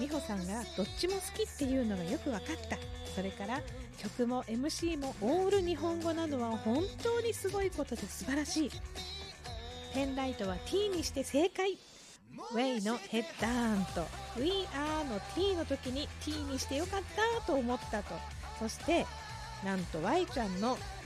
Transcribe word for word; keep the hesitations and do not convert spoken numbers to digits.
美穂さんがどっちも好きっていうのがよく分かった。それから曲も エムシー もオール日本語なのは本当にすごいことで素晴らしい。ペンライトは T にして正解。ウェイのヘッダーンと We are の T の時に T にしてよかったと思ったと。そしてなんと Y ちゃんの